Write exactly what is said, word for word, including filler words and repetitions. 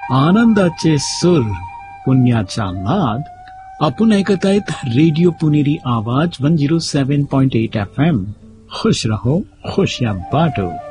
आनंदाचे सूर पुण्याचा नाद आपण ऐकत आहेत रेडिओ पुणेरी आवाज one zero seven point eight F M. खुश रहो खुशियां बांटो.